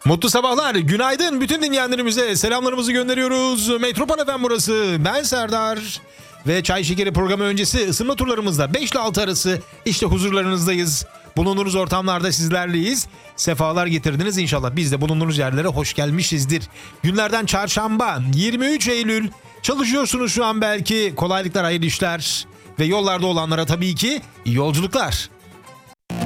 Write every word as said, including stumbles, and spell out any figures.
Mutlu sabahlar, günaydın bütün dinleyenlerimize selamlarımızı gönderiyoruz. Metropol F M burası, ben Serdar. Ve Çay Şekeri programı öncesi ısınma turlarımızda beş ile altı arası işte huzurlarınızdayız. Bulunduğunuz ortamlarda sizlerleyiz. Sefalar getirdiniz inşallah, biz de bulunduğunuz yerlere hoş gelmişizdir. Günlerden çarşamba yirmi üç Eylül, çalışıyorsunuz şu an belki, kolaylıklar, hayırlı işler. Ve yollarda olanlara tabii ki iyi yolculuklar.